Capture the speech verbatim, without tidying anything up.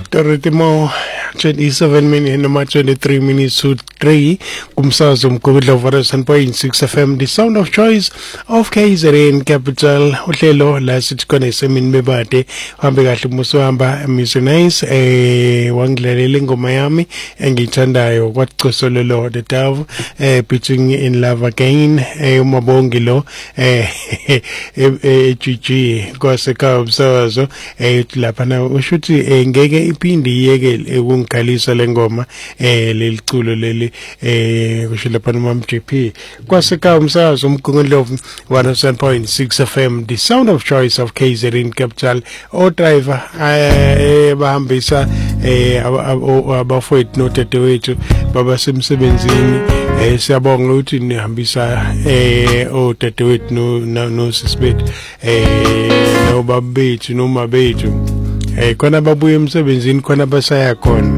Toritimo twenty-seven minutes noma twenty-three minutes to three kumsakazo mgubudlo one oh seven point six F M, the sound of choice of K Z N Capital. Uhlelo la sithi khona esemini bebade hambe kahle umuso hamba missionaries eh wangilalela ingoma yami engithandayo kwaCosololo the Dove eh Pitching in Love Again eh umabongi lo eh eh G G kwaseka umsakazo eh lapha na ushuthi eh ngeke iphindi iyeke ukungikhalisa lengoma eh leliculo leli eh kusho lapha nomam J P kwaseka umsakazo umgungundlo one oh seven point six F M, the sound of choice of K Z N Capital. O driver eh bahambisa eh abafowethu notete wethu baba semsebenzini eh siyabonga ukuthi nihambisa eh otete wethu no no sisibethu eh no babethu no mabethu eh khona babuye emsebenzini khona basaya khona